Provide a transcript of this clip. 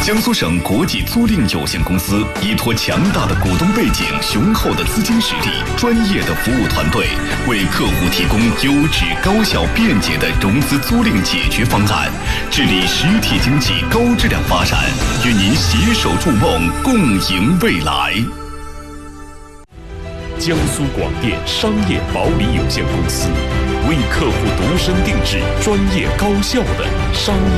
江苏省国际租赁有限公司依托强大的股东背景、雄厚的资金实力、专业的服务团队，为客户提供优质、高效、便捷的融资租赁解决方案，致力实体经济高质量发展，与您携手筑梦，共赢未来。 江苏广电商业保理有限公司为客户度身定制、专业高效的商业